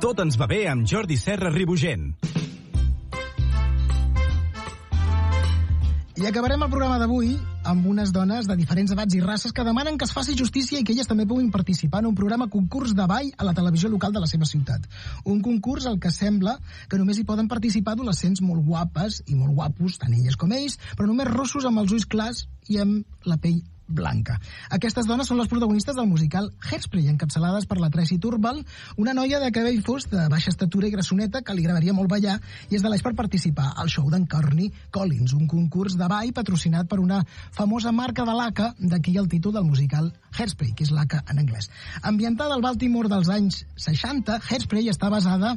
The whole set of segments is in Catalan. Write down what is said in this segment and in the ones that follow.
Tot ens va bé amb Jordi Serra Ribugent. I acabarem el programa d'avui amb unes dones de diferents edats i races que demanen que es faci justícia i que elles també puguin participar en un programa concurs de ball a la televisió local de la seva ciutat. Un concurs al que sembla que només hi poden participar adolescents molt guapes i molt guapos, tant elles com ells, però només rossos amb els ulls clars i amb la pell blanca. Aquestes dones són les protagonistes del musical Hairspray, encapçalades per la Tracy Turvall, una noia de cabell fosc, de baixa estatura i grassoneta, que li agradaria molt ballar i es deleix per participar al show d'en Courtney Collins, un concurs de ball patrocinat per una famosa marca de laca, d'aquí el títol del musical Hairspray, que és laca en anglès. Ambientada al Baltimore dels anys 60, Hairspray està basada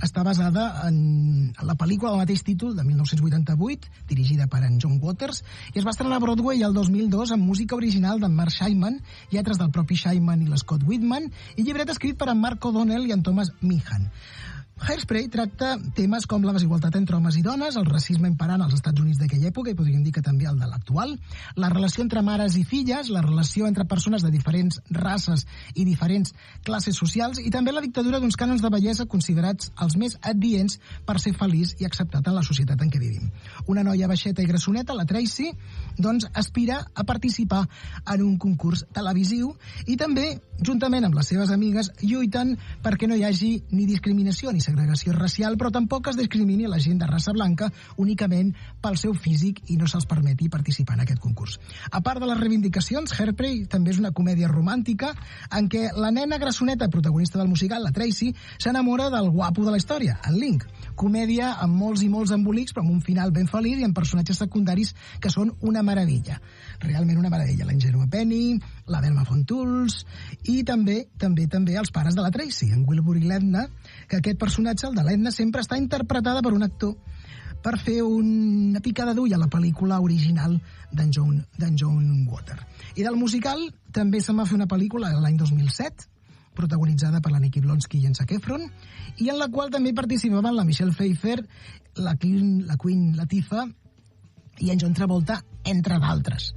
en la pel·lícula del mateix títol, de 1988, dirigida per en John Waters, i es va estrenar a Broadway el 2002 amb música original d'en Mark Shaiman, lletres del propi Shaiman i l'Scott Whitman, i llibret escrit per en Mark O'Donnell i en Thomas Meehan. Hairspray tracta temes com la desigualtat entre homes i dones, el racisme imperant als Estats Units d'aquella època, i podríem dir que també el de l'actual, la relació entre mares i filles, la relació entre persones de diferents races i diferents classes socials, i també la dictadura d'uns cànons de bellesa considerats els més adients per ser feliç i acceptat en la societat en què vivim. Una noia baixeta i grassoneta, la Tracy, doncs aspira a participar en un concurs televisiu i també, juntament amb les seves amigues, lluiten perquè no hi hagi ni discriminació ni segregació racial, però tampoc es discrimini la gent de raça blanca únicament pel seu físic i no se'ls permeti participar en aquest concurs. A part de les reivindicacions, Hairspray també és una comèdia romàntica en què la nena grassoneta protagonista del musical, la Tracy, s'enamora del guapo de la història, en Link. Comèdia amb molts i molts embolics, però amb un final ben feliç i amb personatges secundaris que són una meravella. Realment una meravella. La ingènua Penny, la Velma Fontools i també els pares de la Tracy, en Wilbur i l'Edna, que aquest personatge, el de l'Edna, sempre està interpretada per un actor per fer una picada d'ull a la pel·lícula original d'en John Waters. I del musical també se'n va fer una pel·lícula l'any 2007, protagonitzada per la Nikki Blonsky i en Zac Efron, i en la qual també participaven la Michelle Pfeiffer, la Queen Latifah i en John Travolta, entre d'altres.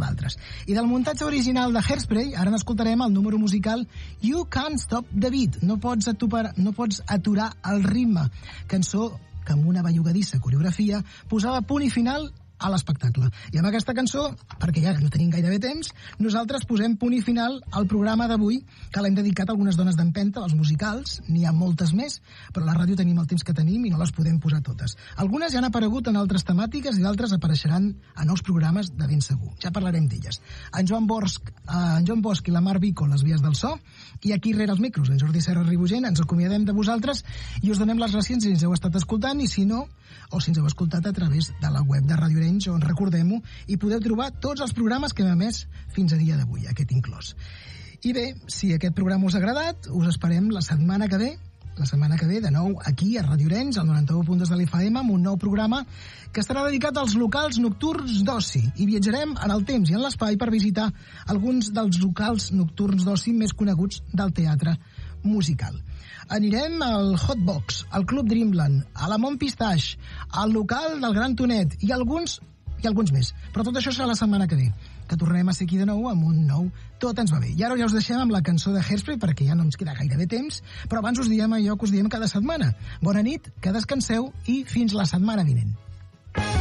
I del muntatge original de Hairspray, ara n'escoltarem el número musical You Can't Stop the Beat, no pots aturar el ritme, cançó que amb una bellugadissa coreografia posava punt i final a l'espectacle. I amb aquesta cançó, perquè ja no tenim gairebé temps, nosaltres posem punt i final al programa d'avui, que l'hem dedicat a algunes dones d'empenta, als musicals, n'hi ha moltes més, però a la ràdio tenim el temps que tenim i no les podem posar totes. Algunes ja han aparegut en altres temàtiques i d'altres apareixeran a nous programes de ben segur. Ja parlarem d'elles. En Joan Bosch i la Mar Vico, les vies del so, i aquí rere els micros, en Jordi Serra Ribugent, ens acomiadem de vosaltres i us donem les gràcies si ens heu estat escoltant i si no, o si ens heu escoltat a través de la web de Radio Arenys, on recordem-ho, i podeu trobar tots els programes que hem emès fins a dia d'avui, aquest inclòs. I bé, si aquest programa us ha agradat, us esperem la setmana que ve, de nou aquí a Radio Arenys, al 91.2 de l'FM, amb un nou programa que estarà dedicat als locals nocturns d'oci. I viatjarem en el temps i en l'espai per visitar alguns dels locals nocturns d'oci més coneguts del teatre musical. Anirem al Hot Box, al Club Dreamland, a la Mont Pistache, al local del Gran Tonet i alguns més. Però tot això serà la setmana que ve, que tornarem a ser aquí de nou amb un nou Tot ens va bé. I ara ja us deixem amb la cançó de Hairspray perquè ja no ens queda gairebé temps, però abans us diem allò que us diem cada setmana. Bona nit, que descanseu i fins la setmana vinent.